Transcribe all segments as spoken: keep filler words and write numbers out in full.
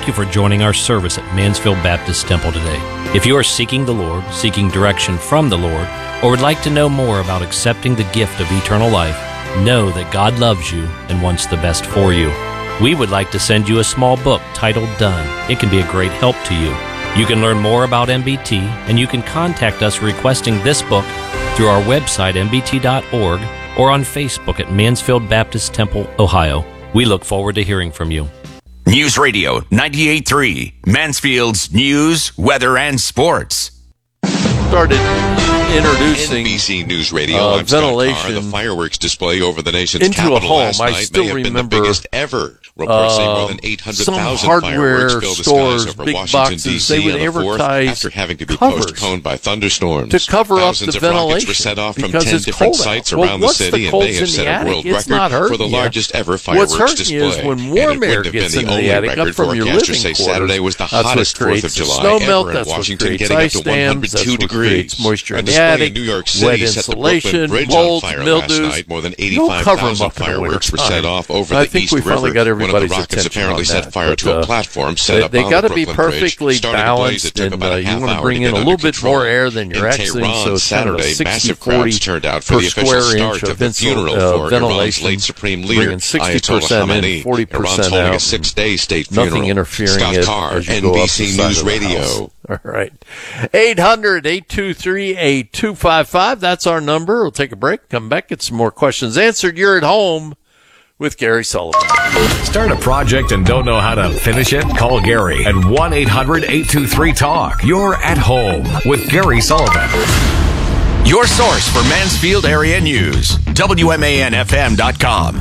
thank you for joining our service at Mansfield Baptist Temple today. If you are seeking the Lord, seeking direction from the Lord, or would like to know more about accepting the gift of eternal life, know that God loves you and wants the best for you. We would like to send you a small book titled Done. It can be a great help to you. You can learn more about M B T, and you can contact us requesting this book through our website, m b t dot org, or on Facebook at Mansfield Baptist Temple, Ohio. We look forward to hearing from you. News Radio ninety-eight point three, Mansfield's news, weather, and sports. Started introducing N B C News Radio. uh, I'm Scott ventilation Carr. The fireworks display over the nation's into capital a home. last I night still may have remember been the biggest ever. Reports say more than eight hundred thousand fireworks filled the skies over big Washington, boxes, D C they would on the fourth advertise after having to be covers postponed by thunderstorms. to cover up Thousands the of rockets ventilation were set off from because ten it's different cold out. sites Well, around the once the city, and cold's they have in set the a attic, world it's not record for the hurting you. largest ever What's fireworks hurting display. you is when And warm it air wouldn't have gets been the into only the attic up record. from your Forecasters living say quarters. Saturday was the That's what hottest fourth of creates the July snow ever melt. in That's what Washington, creates getting up ice to dams. one hundred two That's what degrees. creates moisture A in the display attic. in New York Wet City set the Brooklyn insulation, Bridge molds, on fire mildews. last night. More than Don't eighty-five cover 'em thousand up in the fireworks were wintertime. set off over I the think East we finally River. got One of the everybody's rockets attention apparently on set that, fire but, to a uh, platform set they, up they on got the to be Brooklyn Bridge. perfectly Starting a blaze, balanced, it took and about uh, a you half want to hour bring to in get a under little bit control. more air than you're In exiting, Tehran, so it's kind of a Saturday, sixty massive forty crowds turned out for per the official square inch start of of the insul- funeral uh, for Iran's ventilation, late supreme leader, bringing sixty Ayatollah percent in, Khamenei. forty Iran's percent holding out. a six-day state Nothing funeral. interfering Scott it Carr, as you go up the N B C side News of the Radio. house. All right. eight hundred, eight two three, eight two five five. That's our number. We'll take a break, come back, get some more questions answered. You're at home with Gary Sullivan. Start a project and don't know how to finish it? Call Gary at one eight hundred, eight two three, talk. You're at home with Gary Sullivan. Your source for Mansfield area news. W M A N F M dot com.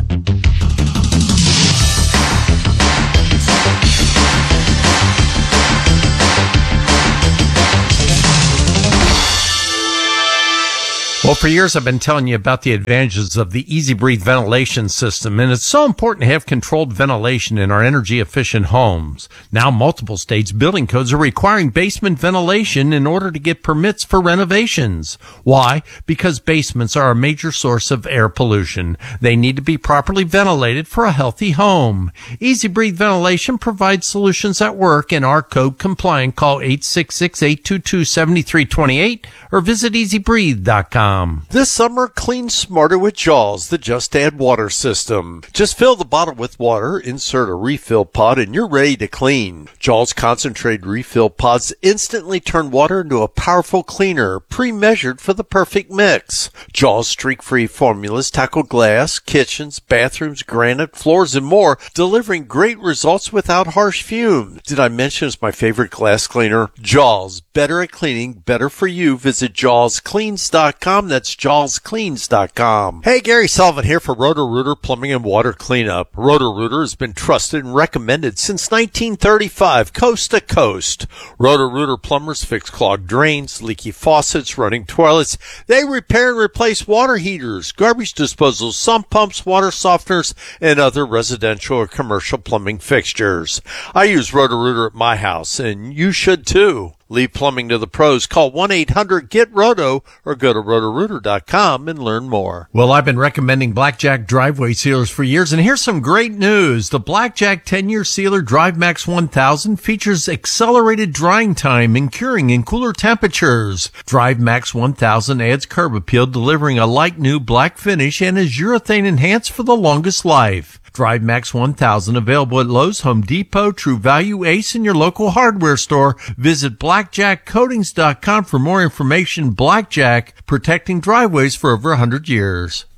Well, for years I've been telling you about the advantages of the Easy Breathe ventilation system, and it's so important to have controlled ventilation in our energy-efficient homes. Now, multiple states' building codes are requiring basement ventilation in order to get permits for renovations. Why? Because basements are a major source of air pollution. They need to be properly ventilated for a healthy home. Easy Breathe Ventilation provides solutions that work and are code compliant. Call eight six six, eight two two, seven three two eight or visit easy breathe dot com. This summer, clean smarter with Jaws, the Just Add Water system. Just fill the bottle with water, insert a refill pod, and you're ready to clean. Jaws concentrated refill pods instantly turn water into a powerful cleaner, pre-measured for the perfect mix. Jaws streak-free formulas tackle glass, kitchens, bathrooms, granite, floors, and more, delivering great results without harsh fumes. Did I mention it's my favorite glass cleaner? Jaws, better at cleaning, better for you. Visit jaws cleans dot com. That's jaws cleans dot com. Hey, Gary Sullivan here for Roto-Rooter Plumbing and Water Cleanup. Roto-Rooter has been trusted and recommended since nineteen thirty-five, coast to coast. Roto-Rooter plumbers fix clogged drains, leaky faucets, running toilets. They repair and replace water heaters, garbage disposals, sump pumps, water softeners, and other residential or commercial plumbing fixtures. I use Roto-Rooter at my house, and you should too. Leave plumbing to the pros. Call one eight hundred, get roto or go to roto rooter dot com and learn more. Well, I've been recommending Blackjack driveway sealers for years, and here's some great news. The Blackjack ten-year sealer DriveMax one thousand features accelerated drying time and curing in cooler temperatures. DriveMax one thousand adds curb appeal, delivering a light new black finish, and is urethane enhanced for the longest life. DriveMax one thousand available at Lowe's, Home Depot, True Value, Ace, and your local hardware store. Visit blackjack coatings dot com for more information. Blackjack, protecting driveways for over one hundred years.